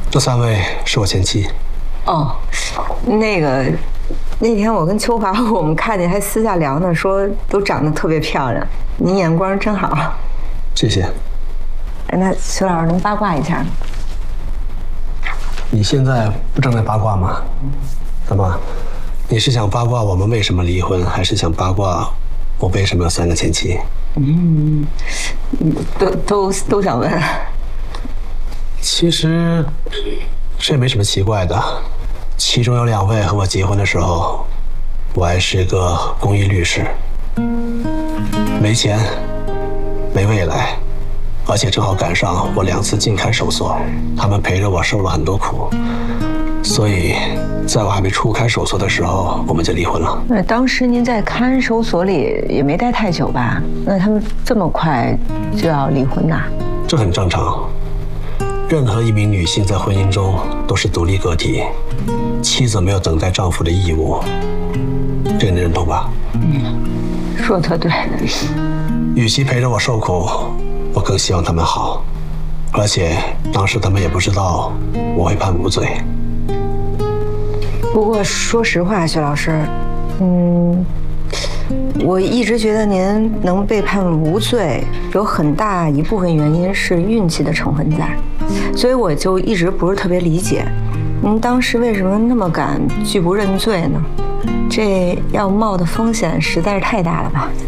这3位是我前妻。 哦，那天我跟秋华我们看见还私下聊呢，说都长得特别漂亮，您眼光真好。 谢谢。 那徐老师能八卦一下吗？ 你现在不正在八卦吗？怎么？你是想八卦我们为什么离婚，还是想八卦我为什么有3个前妻？ 都想问。 其实这也没什么奇怪的。其中有2位和我结婚的时候，我还是个公益律师，没钱，没未来，而且正好赶上我2次进看守所，他们陪着我受了很多苦，所以在我还没出看守所的时候，我们就离婚了。 那当时您在看守所里也没待太久吧？那他们这么快就要离婚呐？ 这很正常。任何一名女性在婚姻中都是独立个体，妻子没有等待丈夫的义务，这个你认同吧？ 说得对。 与其陪着我受苦，我更希望他们好。而且当时他们也不知道我会判无罪。 不过说实话，徐老师，我一直觉得您能被判无罪，有很大一部分原因是运气的成分在，所以我就一直不是特别理解，您当时为什么那么敢拒不认罪呢？这要冒的风险实在是太大了吧？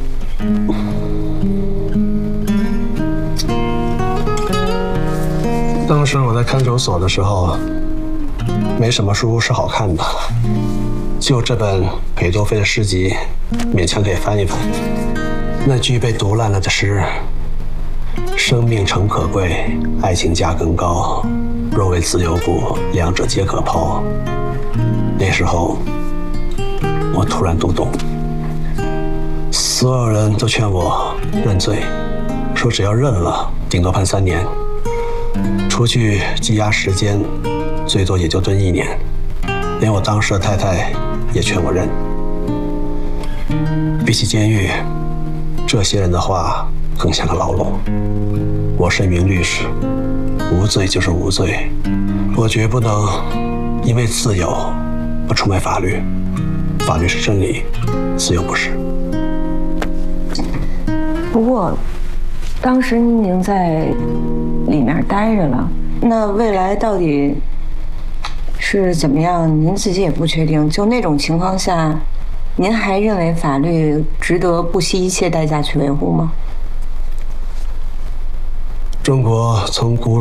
当时我在看守所的时候，没什么书是好看的，就这本裴多菲的诗集，勉强可以翻一翻。那句被读烂了的诗：“生命诚可贵，爱情价更高。若为自由故，两者皆可抛。”那时候，我突然读懂，所有人都劝我认罪，说只要认了，顶多判3年，出去羁押时间最多也就蹲1年。连我当时的太太也劝我认。比起监狱，这些人的话更像个牢笼。我是一名律师，无罪就是无罪，我绝不能因为自由不出卖法律。法律是真理，自由不是。 不过，当时您已经在里面待着了，那未来到底是怎么样，您自己也不确定。就那种情况下，您还认为法律值得不惜一切代价去维护吗？ 中国从古